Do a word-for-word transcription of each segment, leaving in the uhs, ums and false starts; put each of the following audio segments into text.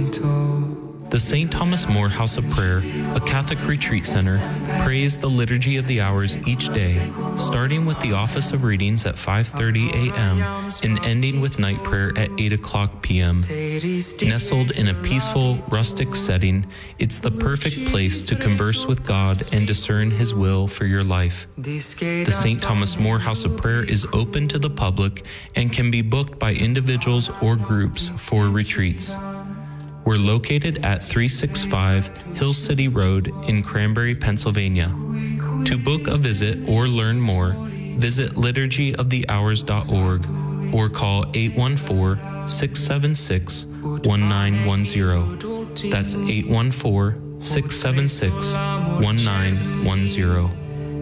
The Saint Thomas More House of Prayer, a Catholic retreat center, prays the Liturgy of the Hours each day, starting with the Office of Readings at five thirty a.m. and ending with night prayer at eight o'clock p.m. Nestled in a peaceful, rustic setting, it's the perfect place to converse with God and discern His will for your life. The Saint Thomas More House of Prayer is open to the public and can be booked by individuals or groups for retreats. We're located at three sixty-five Hill City Road in Cranberry, Pennsylvania. To book a visit or learn more, visit liturgy of the hours dot org or call eight one four, six seven six, one nine one zero. That's eight one four, six seven six, one nine one zero.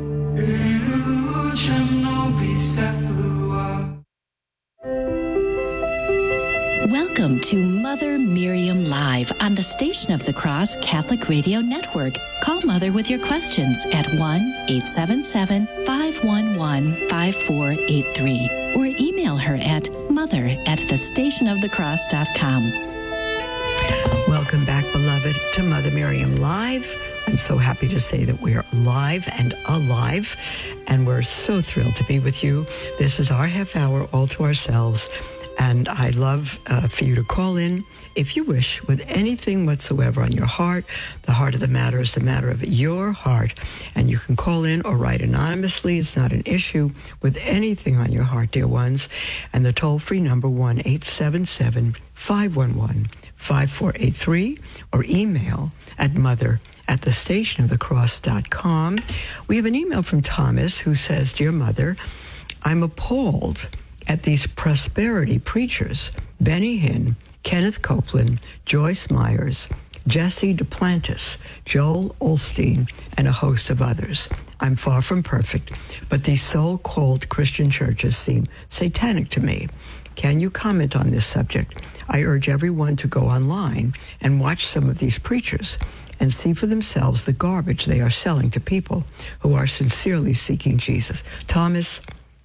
Welcome to Mother Miriam Live on the Station of the Cross Catholic Radio Network. Call Mother with your questions at one eight seven seven, five one one, five four eight three or email her at mother at the station of the cross dot com. Welcome back, beloved, to Mother Miriam Live. I'm so happy to say that we are live and alive, and we're so thrilled to be with you. This is our half hour all to ourselves. And I'd love uh, for you to call in, if you wish, with anything whatsoever on your heart. The heart of the matter is the matter of your heart. And you can call in or write anonymously. It's not an issue with anything on your heart, dear ones. And the toll-free number, one eight seven seven, five one one, five four eight three, or email at mother at the station of the cross dot com. We have an email from Thomas who says, Dear Mother, I'm appalled at these prosperity preachers, Benny Hinn, Kenneth Copeland, Joyce Myers, Jesse Duplantis, Joel Osteen, and a host of others. I'm far from perfect, but these so-called Christian churches seem satanic to me. Can you comment on this subject? I urge everyone to go online and watch some of these preachers and see for themselves the garbage they are selling to people who are sincerely seeking Jesus. Thomas,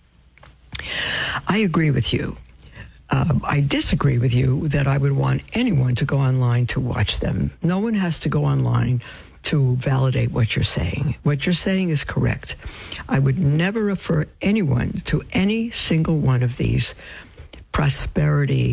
I agree with you. Uh, I disagree with you that I would want anyone to go online to watch them. No one has to go online to validate what you're saying. What you're saying is correct. I would never refer anyone to any single one of these prosperity